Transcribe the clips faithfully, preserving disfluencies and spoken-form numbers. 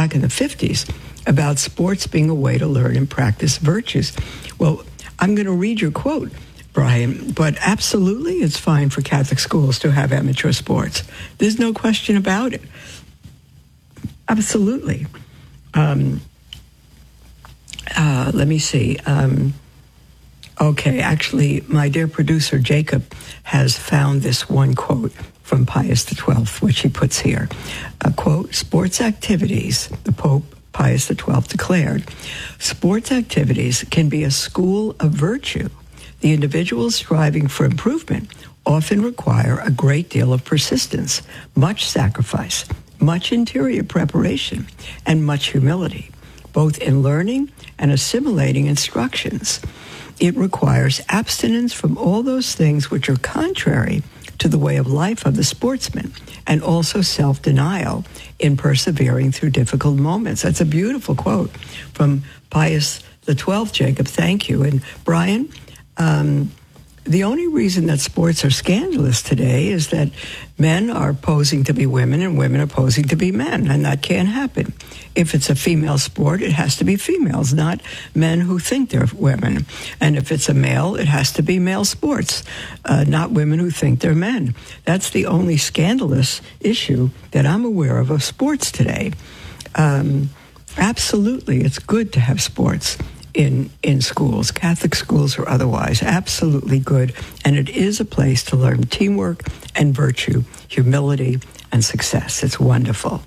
back in the fifties about sports being a way to learn and practice virtues. Well, I'm going to read your quote, Brian, but absolutely it's fine for Catholic schools to have amateur sports. There's no question about it. Absolutely. Um, uh, let me see. Um, okay, actually, my dear producer, Jacob, has found this one quote from Pius the twelfth, which he puts here. A quote, sports activities, the Pope Pius the twelfth declared, sports activities can be a school of virtue. The individuals striving for improvement often require a great deal of persistence, much sacrifice, much interior preparation, and much humility, both in learning and assimilating instructions. It requires abstinence from all those things which are contrary to the way of life of the sportsman, and also self-denial in persevering through difficult moments. That's a beautiful quote from Pius the twelfth, Jacob. Thank you. And Brian, um, the only reason that sports are scandalous today is that men are posing to be women and women are posing to be men, and that can't happen. If it's a female sport, it has to be females, not men who think they're women. And if it's a male, it has to be male sports, uh, not women who think they're men. That's the only scandalous issue that I'm aware of of sports today. Um, absolutely, it's good to have sports in in schools, Catholic schools or otherwise, absolutely good. And it is a place to learn teamwork and virtue, humility and success. It's wonderful.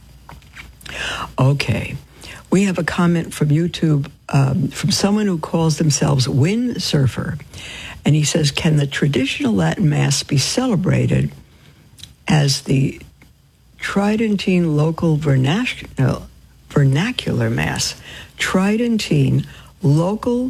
Okay. We have a comment from YouTube um, from someone who calls themselves Windsurfer. And he says, can the traditional Latin Mass be celebrated as the Tridentine local vernacular, vernacular Mass? Tridentine local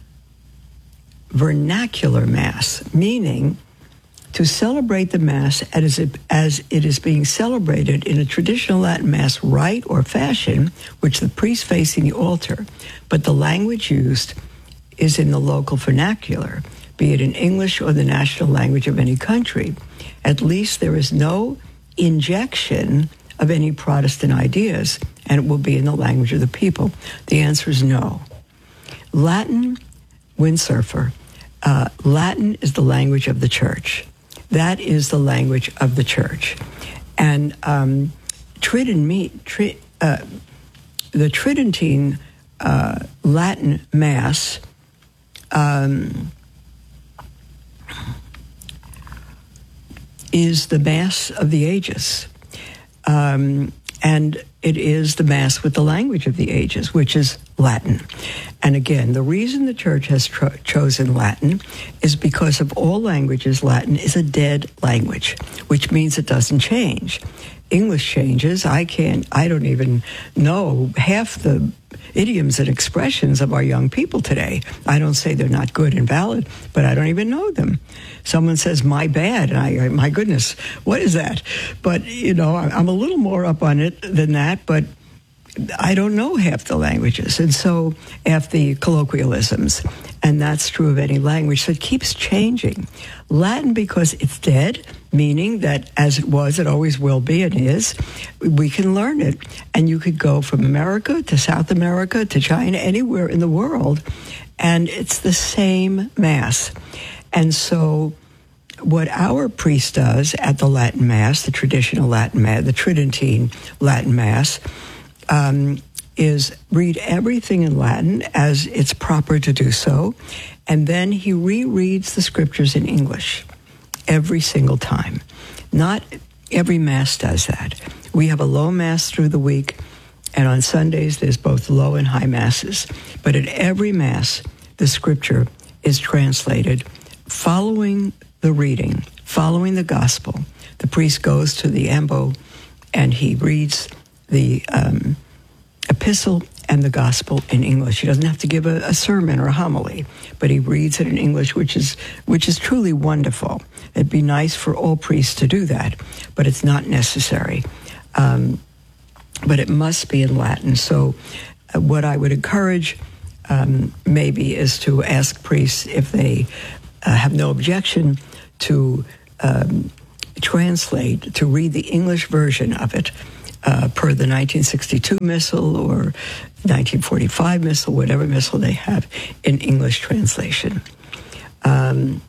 vernacular Mass, meaning to celebrate the Mass as it, as it is being celebrated in a traditional Latin Mass rite or fashion, which the priest facing the altar, but the language used is in the local vernacular, be it in English or the national language of any country. At least there is no injection of any Protestant ideas, and it will be in the language of the people. The answer is no. Latin, Windsurfer, uh, Latin is the language of the church. That is the language of the church. And um, Trident, tri, uh, the Tridentine uh, Latin Mass um, is the Mass of the ages. Um, and it is the Mass with the language of the ages, which is Latin. And again, the reason the Church has tro- chosen Latin is because of all languages, Latin is a dead language, which means it doesn't change. English changes. I can't, I don't even know half the idioms and expressions of our young people today. I don't say they're not good and valid, but I don't even know them. Someone says, my bad, and I, my goodness, what is that? But, you know, I'm a little more up on it than that, but I don't know half the languages, and so half the colloquialisms, and that's true of any language. So it keeps changing. Latin, because it's dead, meaning that as it was, it always will be and is, we can learn it. And you could go from America to South America to China, anywhere in the world, and it's the same Mass. And so what our priest does at the Latin Mass, the traditional Latin Mass, the Tridentine Latin Mass, Um, is read everything in Latin as it's proper to do so, and then he rereads the scriptures in English every single time. Not every Mass does that. We have a low Mass through the week, and on Sundays there's both low and high Masses. But at every Mass, the scripture is translated following the reading, following the gospel. The priest goes to the ambo and he reads the um, epistle and the gospel in English. He doesn't have to give a, a sermon or a homily, but he reads it in English, which is which is truly wonderful. It'd be nice for all priests to do that, but it's not necessary. Um, but it must be in Latin. So uh, what I would encourage um, maybe is to ask priests if they uh, have no objection to um, translate, to read the English version of it uh, per the nineteen sixty-two missal or nineteen forty-five missal, whatever missal they have in English translation. Um,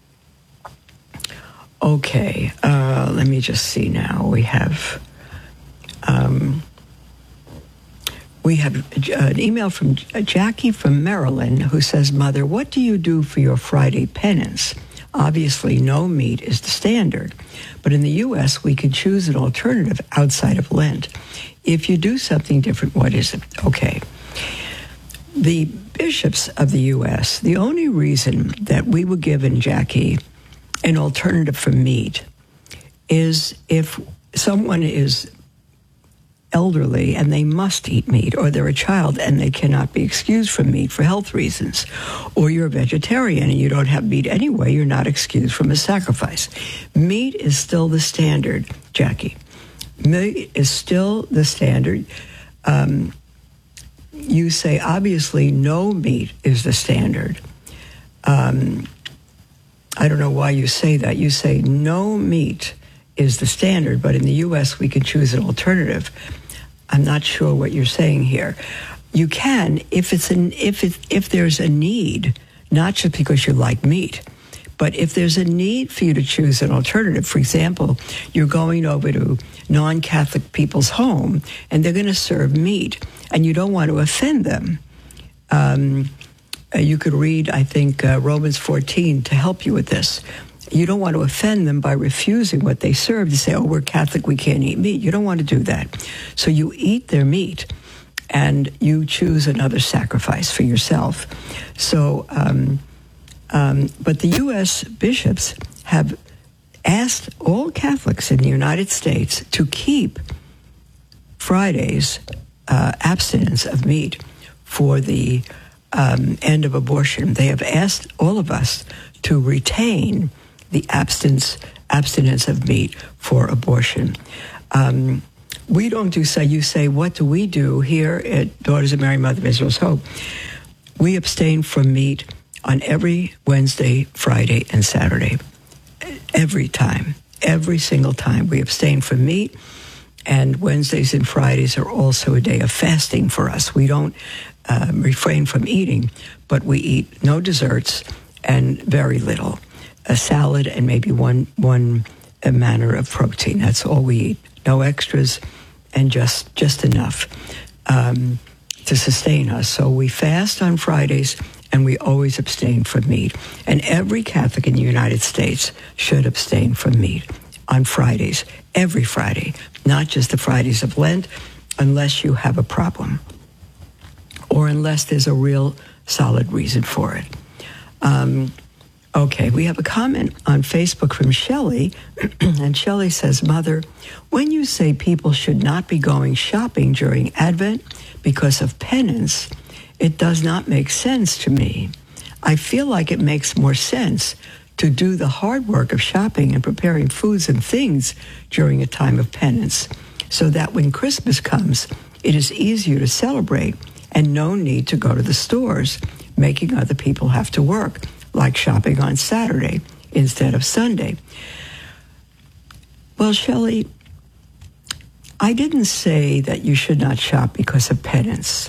okay, uh, let me just see now. We have... Um, We have an email from Jackie from Maryland who says, Mother, what do you do for your Friday penance? Obviously, no meat is the standard. But in the U S, we can choose an alternative outside of Lent. If you do something different, what is it? Okay. The bishops of the U S, the only reason that we were given, Jackie, an alternative for meat is if someone is elderly and they must eat meat, or they're a child and they cannot be excused from meat for health reasons, or you're a vegetarian and you don't have meat anyway, you're not excused from a sacrifice. Meat is still the standard, Jackie. Meat is still the standard. Um, you say, obviously, no meat is the standard. Um, I don't know why you say that. You say no meat is the standard, but in the U S, we can choose an alternative. I'm not sure what you're saying here. You can, if it's an if it, if there's a need, not just because you like meat, but if there's a need for you to choose an alternative. For example, you're going over to non-Catholic people's home, and they're going to serve meat, and you don't want to offend them. Um, you could read, I think, uh, Romans fourteen to help you with this. You don't want to offend them by refusing what they serve. You say, oh, we're Catholic, we can't eat meat. You don't want to do that. So you eat their meat, and you choose another sacrifice for yourself. So, um, um, but the U S bishops have asked all Catholics in the United States to keep Friday's uh, abstinence of meat for the um, end of abortion. They have asked all of us to retain the abstinence abstinence of meat for abortion. Um, we don't do so. You say, what do we do here at Daughters of Mary, Mother of Israel's Hope? We abstain from meat on every Wednesday, Friday, and Saturday. Every time, every single time we abstain from meat. And Wednesdays and Fridays are also a day of fasting for us. We don't um, refrain from eating, but we eat no desserts and very little. A salad and maybe one one a manner of protein. That's all we eat. No extras, and just just enough um, to sustain us. So we fast on Fridays, and we always abstain from meat. And every Catholic in the United States should abstain from meat on Fridays, every Friday, not just the Fridays of Lent, unless you have a problem or unless there's a real solid reason for it. Um, Okay, we have a comment on Facebook from Shelley, and Shelley says, Mother, when you say people should not be going shopping during Advent because of penance, it does not make sense to me. I feel like it makes more sense to do the hard work of shopping and preparing foods and things during a time of penance, so that when Christmas comes, it is easier to celebrate and no need to go to the stores, making other people have to work, like shopping on Saturday instead of Sunday. Well, Shelley, I didn't say that you should not shop because of penance.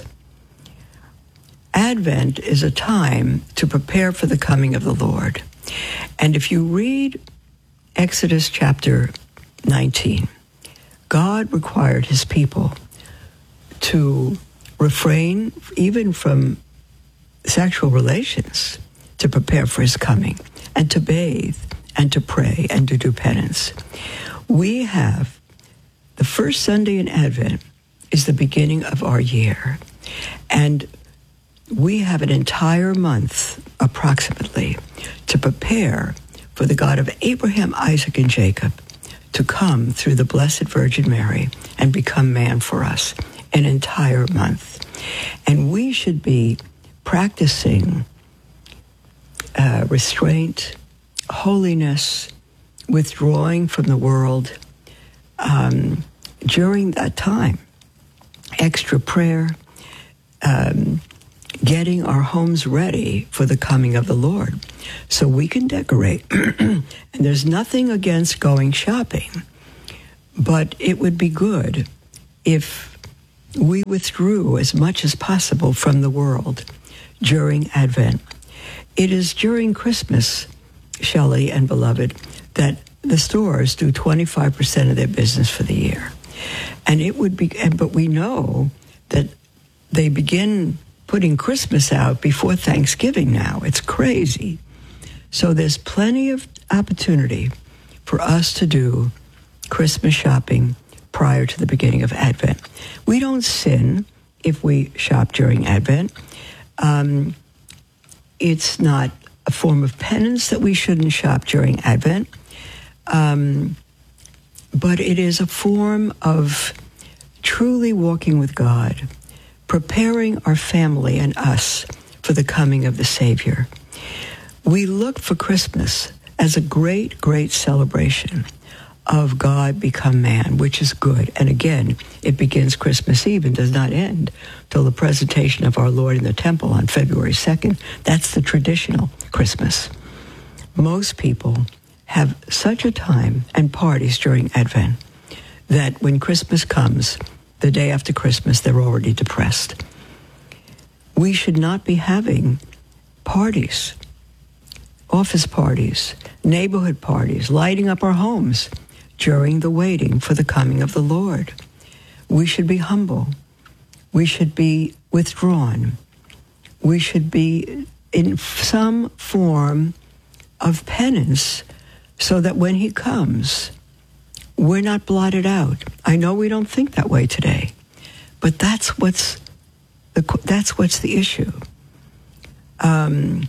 Advent is a time to prepare for the coming of the Lord. And if you read Exodus chapter nineteen, God required his people to refrain even from sexual relations to prepare for his coming, and to bathe, and to pray, and to do penance. We have the first Sunday in Advent is the beginning of our year, and we have an entire month, approximately, to prepare for the God of Abraham, Isaac, and Jacob to come through the Blessed Virgin Mary and become man for us, an entire month. And we should be practicing Uh, restraint, holiness, withdrawing from the world um, during that time. Extra prayer, um, getting our homes ready for the coming of the Lord so we can decorate. And there's nothing against going shopping, but it would be good if we withdrew as much as possible from the world during Advent. It is during Christmas, Shelley and beloved, that the stores do twenty-five percent of their business for the year. And it would be, but we know that they begin putting Christmas out before Thanksgiving now. It's crazy. So there's plenty of opportunity for us to do Christmas shopping prior to the beginning of Advent. We don't sin if we shop during Advent. Um, it's not a form of penance that we shouldn't shop during Advent. Um, but it is a form of truly walking with God, preparing our family and us for the coming of the Savior. We look for Christmas as a great, great celebration of God become man, which is good. And again, it begins Christmas Eve and does not end till the presentation of our Lord in the temple on February second. That's the traditional Christmas. Most people have such a time and parties during Advent that when Christmas comes, the day after Christmas, they're already depressed. We should not be having parties, office parties, neighborhood parties, lighting up our homes during the waiting for the coming of the Lord. We should be humble. We should be withdrawn. We should be in some form of penance so that when he comes, we're not blotted out. I know we don't think that way today, but that's what's the, that's what's the issue. Um,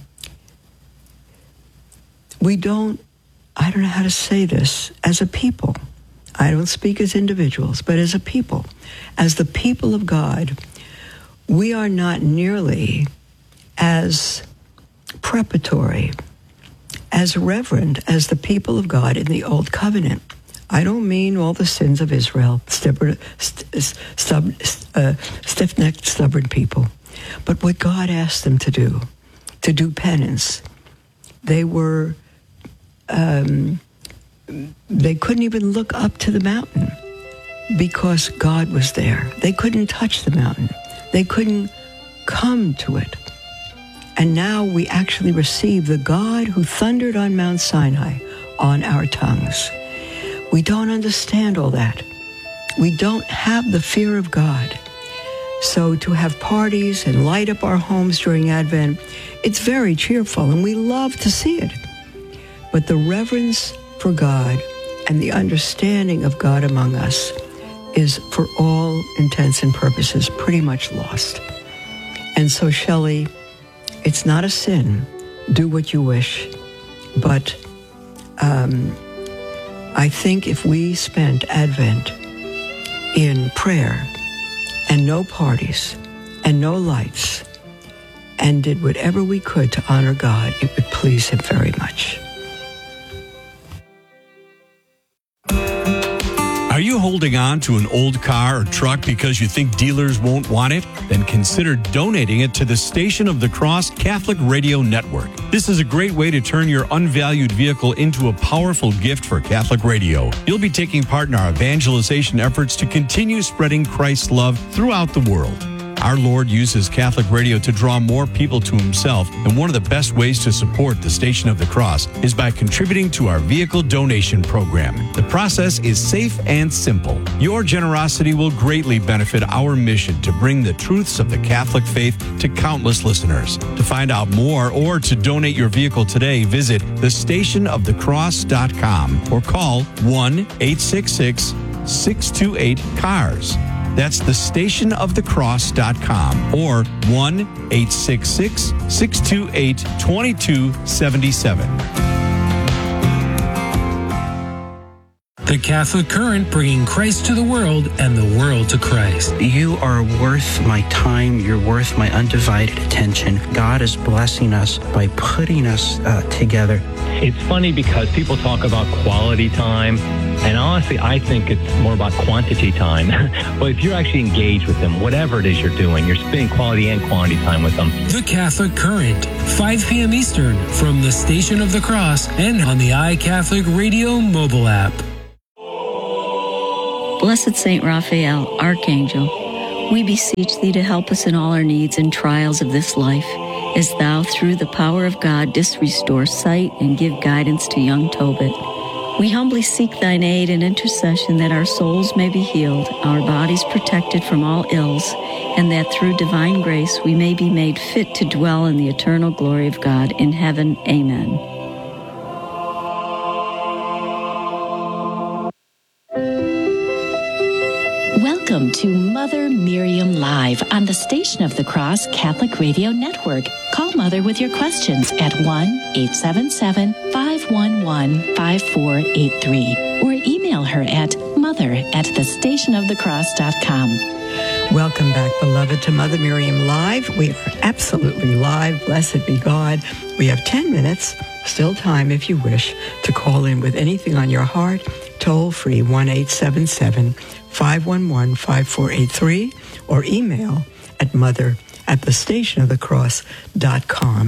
we don't, I don't know how to say this, as a people, I don't speak as individuals, but as a people, as the people of God, we are not nearly as preparatory, as reverent as the people of God in the Old Covenant. I don't mean all the sins of Israel, stubborn, st- stub, uh, stiff-necked, stubborn people, but what God asked them to do, to do penance. They were, um, they couldn't even look up to the mountain because God was there. They couldn't touch the mountain. They couldn't come to it. And now we actually receive the God who thundered on Mount Sinai on our tongues. We don't understand all that. We don't have the fear of God. So to have parties and light up our homes during Advent, it's very cheerful, and we love to see it. But the reverence for God and the understanding of God among us is, for all intents and purposes, pretty much lost. And so, Shelley, it's not a sin. Do what you wish. But um, I think if we spent Advent in prayer and no parties and no lights and did whatever we could to honor God, it would please him very much. Are you holding on to an old car or truck because you think dealers won't want it? Then consider donating it to the Station of the Cross Catholic Radio Network. This is a great way to turn your unvalued vehicle into a powerful gift for Catholic radio. You'll be taking part in our evangelization efforts to continue spreading Christ's love throughout the world. Our Lord uses Catholic radio to draw more people to himself, and one of the best ways to support the Station of the Cross is by contributing to our vehicle donation program. The process is safe and simple. Your generosity will greatly benefit our mission to bring the truths of the Catholic faith to countless listeners. To find out more or to donate your vehicle today, visit the station of the cross dot com or call one eight six six, six two eight, C A R S. That's the station of the cross dot com or one eight six six, six two eight, two two seven seven. The Catholic Current, bringing Christ to the world and the world to Christ. You are worth my time. You're worth my undivided attention. God is blessing us by putting us uh, together. It's funny because people talk about quality time, and honestly, I think it's more about quantity time. But if you're actually engaged with them, whatever it is you're doing, you're spending quality and quantity time with them. The Catholic Current, five p.m. Eastern, from the Station of the Cross and on the iCatholic Radio mobile app. Blessed Saint Raphael, Archangel, we beseech thee to help us in all our needs and trials of this life, as thou, through the power of God, didst restore sight and give guidance to young Tobit. We humbly seek thine aid and intercession that our souls may be healed, our bodies protected from all ills, and that through divine grace we may be made fit to dwell in the eternal glory of God in heaven. Amen. Welcome to Mother Miriam Live on the Station of the Cross Catholic Radio Network. Call Mother with your questions at one eight seven seven, five one one, five four eight three or email her at mother at the station of the cross dot com. Welcome back, beloved, to Mother Miriam Live. We are absolutely live. Blessed be God. We have ten minutes, still time if you wish, to call in with anything on your heart. Toll free one eight seven seven, five one one, five four eight three or email at mother at the station of the cross dot com.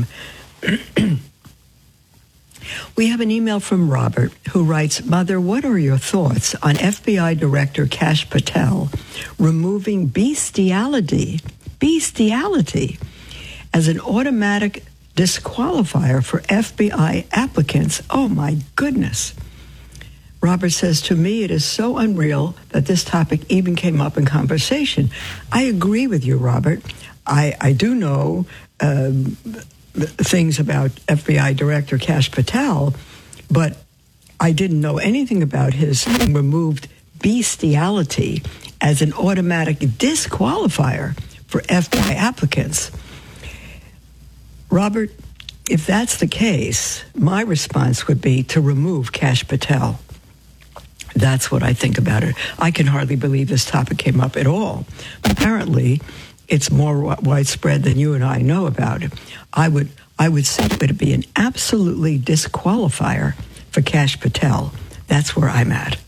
We have an email from Robert who writes, Mother, what are your thoughts on F B I Director Kash Patel removing bestiality, bestiality as an automatic disqualifier for F B I applicants? Oh, my goodness. Robert says, to me, it is so unreal that this topic even came up in conversation. I agree with you, Robert. I, I do know um, things about F B I Director Kash Patel, but I didn't know anything about his removed bestiality as an automatic disqualifier for F B I applicants. Robert, if that's the case, my response would be to remove Kash Patel. That's what I think about it. I can hardly believe this topic came up at all. Apparently, it's more widespread than you and I know about it. I would, I would say it would be an absolutely disqualifier for Kash Patel. That's where I'm at.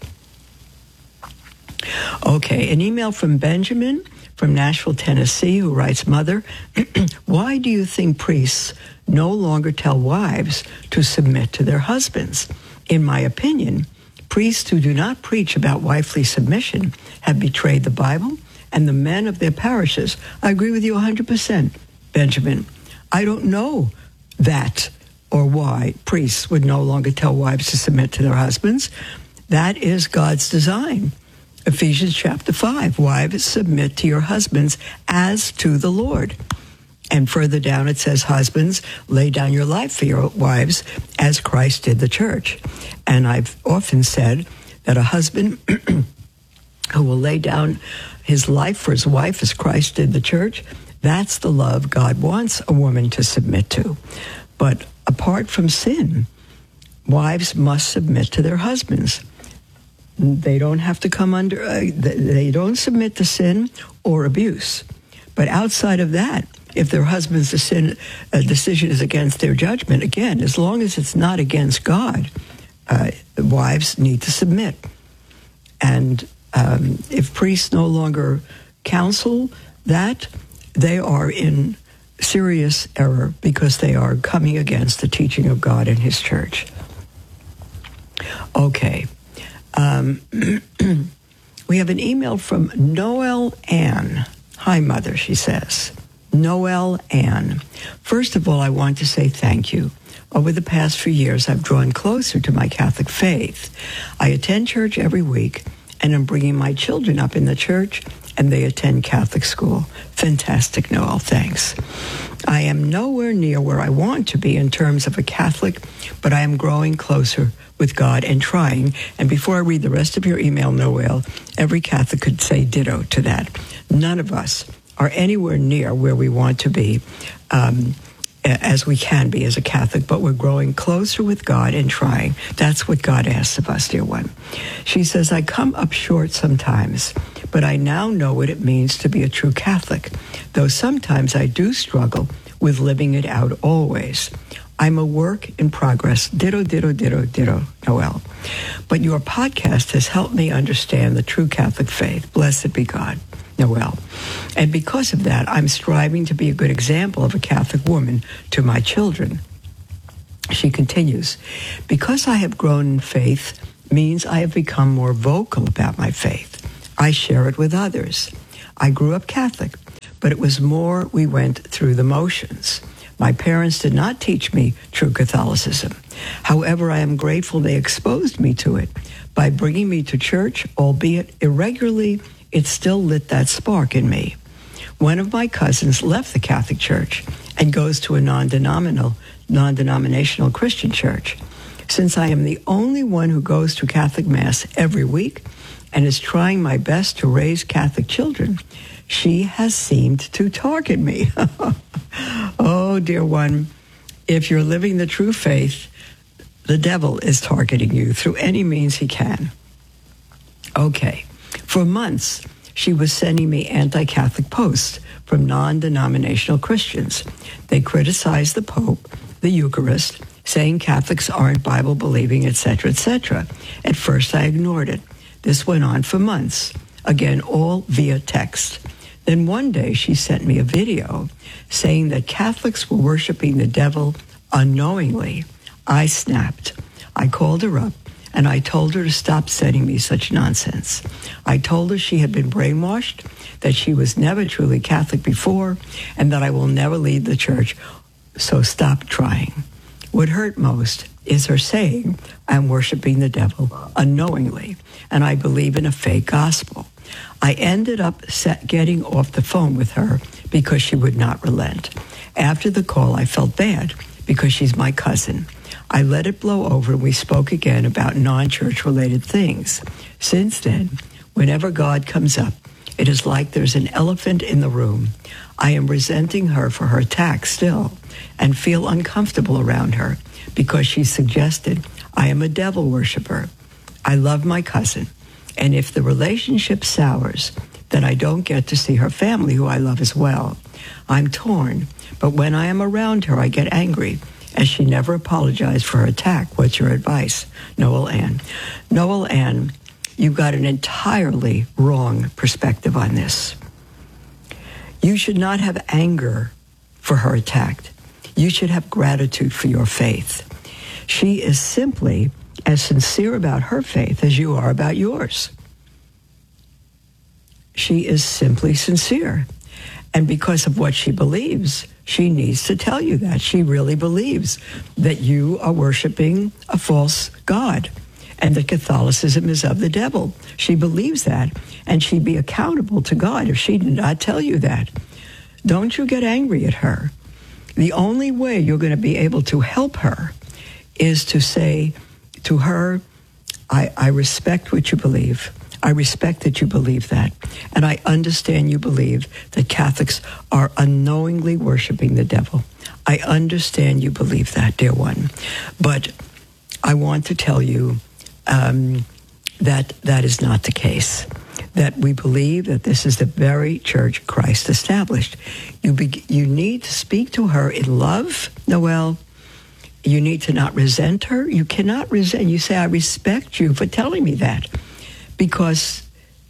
Okay, an email from Benjamin from Nashville, Tennessee, who writes, Mother, why do you think priests no longer tell wives to submit to their husbands? In my opinion, priests who do not preach about wifely submission have betrayed the Bible and the men of their parishes. I agree with you one hundred percent, Benjamin. I don't know that or why priests would no longer tell wives to submit to their husbands. That is God's design. Ephesians chapter five, wives, submit to your husbands as to the Lord. And further down it says, husbands, lay down your life for your wives as Christ did the church. And I've often said that a husband who will lay down his life for his wife as Christ did the church, that's the love God wants a woman to submit to. But apart from sin, wives must submit to their husbands. They don't have to come under, uh, they don't submit to sin or abuse. But outside of that, if their husband's decision, uh, decision is against their judgment, again, as long as it's not against God, uh, wives need to submit. And um, if priests no longer counsel that, they are in serious error because they are coming against the teaching of God and his church. Okay. Um, we have an email from Noel Ann. Hi, Mother, she says. Noel Ann. First of all, I want to say thank you. Over the past few years, I've drawn closer to my Catholic faith. I attend church every week, and I'm bringing my children up in the church, and they attend Catholic school. Fantastic, Noel. Thanks. I am nowhere near where I want to be in terms of a Catholic, but I am growing closer with God and trying. And before I read the rest of your email, Noel, every Catholic could say ditto to that. None of us are anywhere near where we want to be, um, as we can be as a Catholic, but we're growing closer with God and trying. That's what God asks of us, dear one. She says, I come up short sometimes, but I now know what it means to be a true Catholic, though sometimes I do struggle with living it out always. I'm a work in progress. Ditto, ditto, ditto, ditto, Noel. But your podcast has helped me understand the true Catholic faith. Blessed be God, Noel. And because of that, I'm striving to be a good example of a Catholic woman to my children. She continues, because I have grown in faith means I have become more vocal about my faith. I share it with others. I grew up Catholic, but it was more we went through the motions. My parents did not teach me true Catholicism. However, I am grateful they exposed me to it. By bringing me to church, albeit irregularly, it still lit that spark in me. One of my cousins left the Catholic Church and goes to a non-denominational, non-denominational Christian church. Since I am the only one who goes to Catholic Mass every week and is trying my best to raise Catholic children, she has seemed to target me. Oh, dear one, if you're living the true faith, the devil is targeting you through any means he can. Okay, for months, she was sending me anti-Catholic posts from non-denominational Christians. They criticized the Pope, the Eucharist, saying Catholics aren't Bible-believing, et cetera, et cetera. At first, I ignored it. This went on for months, again, all via text. Then one day, she sent me a video saying that Catholics were worshiping the devil unknowingly. I snapped. I called her up, and I told her to stop sending me such nonsense. I told her she had been brainwashed, that she was never truly Catholic before, and that I will never lead the church, so stop trying. What hurt most is her saying, I'm worshiping the devil unknowingly, and I believe in a fake gospel. I ended up set getting off the phone with her because she would not relent. After the call, I felt bad because she's my cousin. I let it blow over, and we spoke again about non-church related things. Since then, whenever God comes up, it is like there's an elephant in the room. I am resenting her for her attack still and feel uncomfortable around her because she suggested I am a devil worshiper. I love my cousin, and if the relationship sours, then I don't get to see her family, who I love as well. I'm torn, but when I am around her, I get angry, as she never apologized for her attack. What's your advice? Noel Ann. Noel Ann, you've got an entirely wrong perspective on this. You should not have anger for her attack. You should have gratitude for your faith. She is simply as sincere about her faith as you are about yours. She is simply sincere. And because of what she believes, she needs to tell you that. She really believes that you are worshiping a false god and that Catholicism is of the devil. She believes that, and she'd be accountable to God if she did not tell you that. Don't you get angry at her. The only way you're going to be able to help her is to say to her, I, I respect what you believe. I respect that you believe that. And I understand you believe that Catholics are unknowingly worshiping the devil. I understand you believe that, dear one. But I want to tell you um, that that is not the case. That we believe that this is the very church Christ established. You be, you need to speak to her in love, Noel. You need to not resent her. You cannot resent. You say, I respect you for telling me that. Because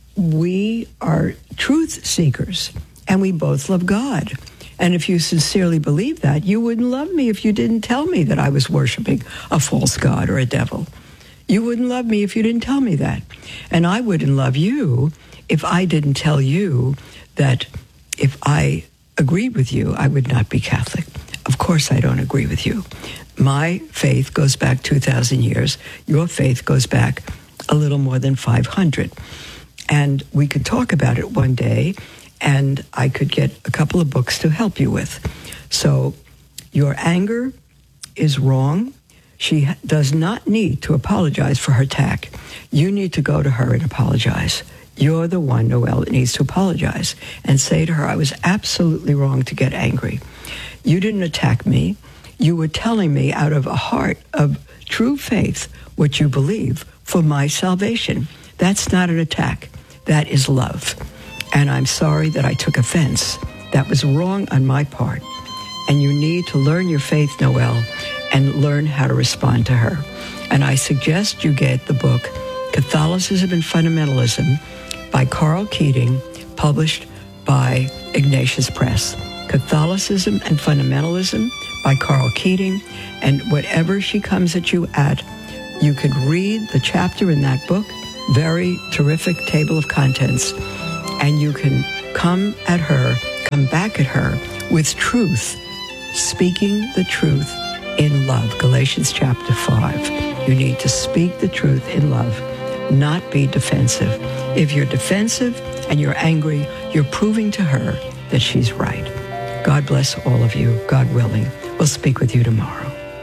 we are truth seekers, and we both love God. And if you sincerely believe that, you wouldn't love me if you didn't tell me that I was worshiping a false god or a devil. You wouldn't love me if you didn't tell me that. And I wouldn't love you if I didn't tell you that if I agreed with you, I would not be Catholic. Of course I don't agree with you. My faith goes back two thousand years. Your faith goes back a little more than five hundred. And we could talk about it one day, and I could get a couple of books to help you with. So your anger is wrong. She does not need to apologize for her attack. You need to go to her and apologize. You're the one, Noel, that needs to apologize and say to her, I was absolutely wrong to get angry. You didn't attack me. You were telling me out of a heart of true faith what you believe for my salvation. That's not an attack. That is love. And I'm sorry that I took offense. That was wrong on my part. And you need to learn your faith, Noel, and learn how to respond to her. And I suggest you get the book Catholicism and Fundamentalism by Carl Keating, published by Ignatius Press. Catholicism and Fundamentalism by Carl Keating. And whatever she comes at you at, you could read the chapter in that book very terrific table of contents, and you can come at her, come back at her with truth, speaking the truth in love. Galatians chapter five. You need to speak the truth in love, not be defensive. If you're defensive and you're angry, you're proving to her that she's right. God bless all of you, God willing. We'll speak with you tomorrow.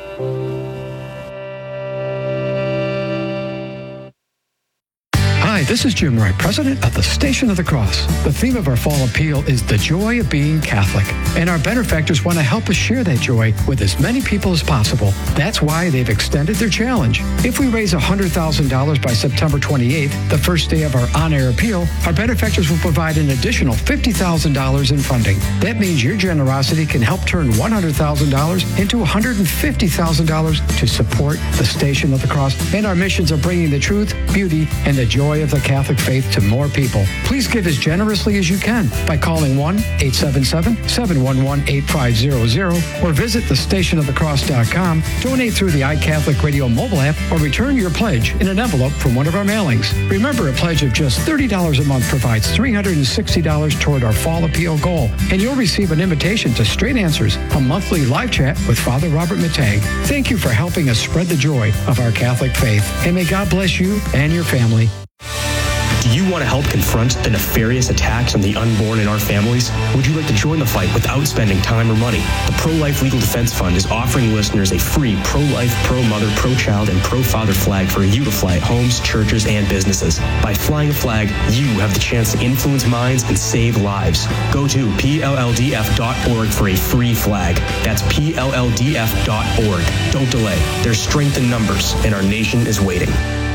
Hi, this is Jim Wright, president of the Station of the Cross. The theme of our fall appeal is the joy of being Catholic, and our benefactors want to help us share that joy with as many people as possible. That's why they've extended their challenge. If we raise one hundred thousand dollars by September twenty-eighth, the first day of our on-air appeal, our benefactors will provide an additional fifty thousand dollars in funding. That means your generosity can help turn one hundred thousand dollars into one hundred fifty thousand dollars to support the Station of the Cross and our missions of bringing the truth, beauty, and the joy of the Catholic faith to more people. Please give as generously as you can by calling one eight seven seven, seven one one, eight five zero zero or visit the station of the cross dot com, donate through the iCatholic Radio mobile app, or return your pledge in an envelope from one of our mailings. Remember, a pledge of just thirty dollars a month provides three hundred sixty dollars toward our fall appeal goal, and you'll receive an invitation to Straight Answers, a monthly live chat with Father Robert Matang. Thank you for helping us spread the joy of our Catholic faith, and may God bless you and your family. Do you want to help confront the nefarious attacks on the unborn in our families? Would you like to join the fight without spending time or money? The Pro-Life Legal Defense Fund is offering listeners a free pro-life, pro-mother, pro-child, and pro-father flag for you to fly at homes, churches, and businesses. By flying a flag, you have the chance to influence minds and save lives. Go to P L L D F dot org for a free flag. That's P L L D F dot org. Don't delay. There's strength in numbers, and our nation is waiting.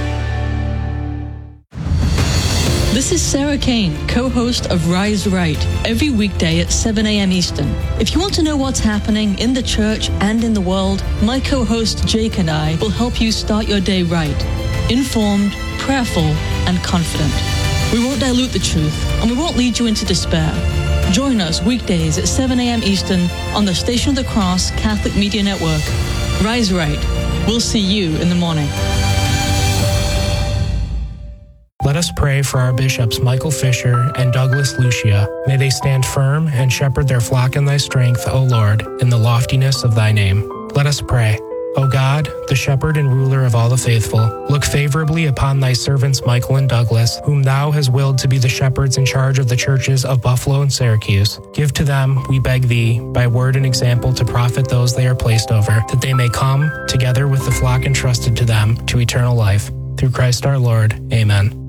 This is Sarah Kane, co-host of Rise Right, every weekday at seven a.m. Eastern. If you want to know what's happening in the church and in the world, my co-host Jake and I will help you start your day right, informed, prayerful, and confident. We won't dilute the truth, and we won't lead you into despair. Join us weekdays at seven a.m. Eastern on the Station of the Cross Catholic Media Network. Rise Right. We'll see you in the morning. Let us pray for our bishops Michael Fisher and Douglas Lucia. May they stand firm and shepherd their flock in thy strength, O Lord, in the loftiness of thy name. Let us pray. O God, the shepherd and ruler of all the faithful, look favorably upon thy servants Michael and Douglas, whom thou hast willed to be the shepherds in charge of the churches of Buffalo and Syracuse. Give to them, we beg thee, by word and example to profit those they are placed over, that they may come, together with the flock entrusted to them, to eternal life. Through Christ our Lord. Amen.